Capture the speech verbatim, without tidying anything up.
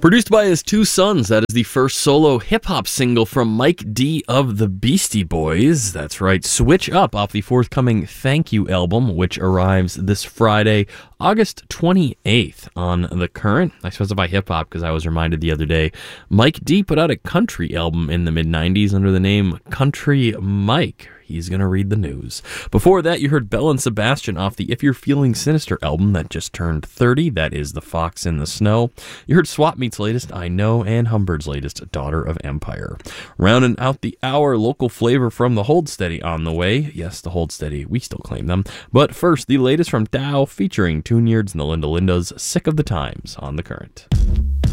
Produced by his two sons, that is the first solo hip-hop single from Mike D of the Beastie Boys. That's right, Switch Up, off the forthcoming Thank You album, which arrives this Friday, August twenty-eighth on The Current. I specify hip-hop because I was reminded the other day, Mike D put out a country album in the mid nineties under the name Country Mike. He's going to read the news. Before that, you heard Belle and Sebastian off the If You're Feeling Sinister album that just turned thirty. That is The Fox in the Snow. You heard Swap Meet's latest, I Know, and Humbirds' latest, Daughter of Empire. Rounding out the hour, local flavor from the Hold Steady on the way. Yes, the Hold Steady, we still claim them. But first, the latest from Dow featuring Tune Yards and the Linda Lindas, Sick of the Times on The Current.